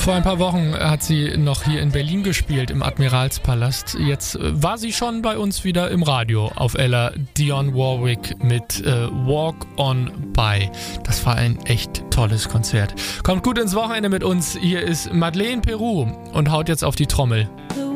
Vor ein paar Wochen hat sie noch hier in Berlin gespielt, im Admiralspalast. Jetzt war sie schon bei uns wieder im Radio auf Ella, Dionne Warwick mit Walk On By. Das war ein echt tolles Konzert. Kommt gut ins Wochenende mit uns. Hier ist Madeleine Peru und haut jetzt auf die Trommel.